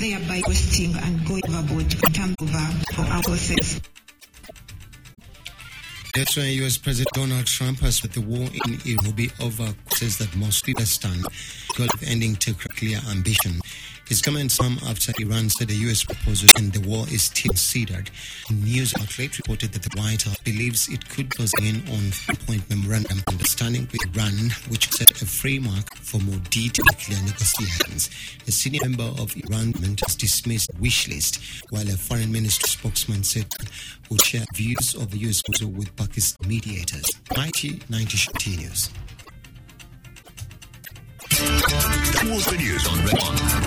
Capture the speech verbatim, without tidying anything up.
thereby costing and going overboard in terms of uh, our process. That's why U S President Donald Trump has said the war in Iran will be over, says that Moscow has done, goal of ending to clear ambition. His comments come after Iran said the U S proposal and the war is still considered. A news outlet reported that the White House believes it could close in on three-point memorandum understanding with Iran, which set a framework for more detailed nuclear negotiations. A senior member of Iran has dismissed the wish list, while a foreign ministry spokesman said would share views of the U S proposal with Pakistan mediators. I T ninety News. That was the news on Red One.